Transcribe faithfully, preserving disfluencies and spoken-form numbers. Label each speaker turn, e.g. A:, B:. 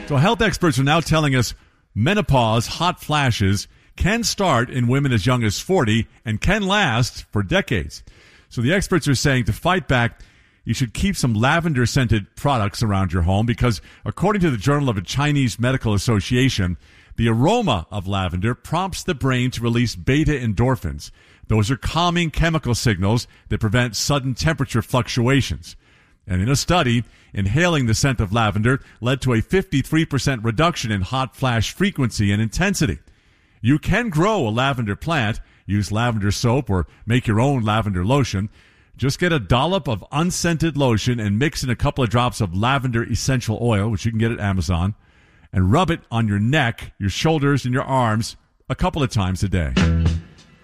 A: So health experts are now telling us menopause, hot flashes, can start in women as young as forty and can last for decades. So the experts are saying to fight back, you should keep some lavender-scented products around your home because, according to the Journal of the Chinese Medical Association, the aroma of lavender prompts the brain to release beta endorphins. Those are calming chemical signals that prevent sudden temperature fluctuations. And in a study, inhaling the scent of lavender led to a fifty-three percent reduction in hot flash frequency and intensity. You can grow a lavender plant, use lavender soap, or make your own lavender lotion. Just get a dollop of unscented lotion and mix in a couple of drops of lavender essential oil, which you can get at Amazon, and rub it on your neck, your shoulders, and your arms a couple of times a day.